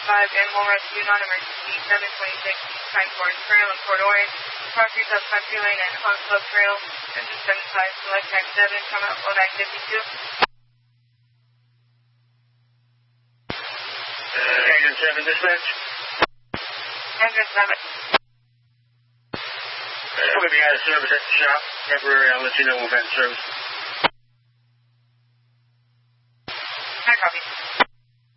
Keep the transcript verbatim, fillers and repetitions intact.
five, Animal Rescue, non-emergency, seven twenty-six, Pine Forest Trail in Port Orange, cross yourself Country Lane and Hog Club Trail, engine seven five, select track seven, come out flow nine fifty-two. Uh, engine seven, dispatch. Engine seven. Uh, we're going to be out of service at the shop. Temporary, I'll let you know when we're back in service.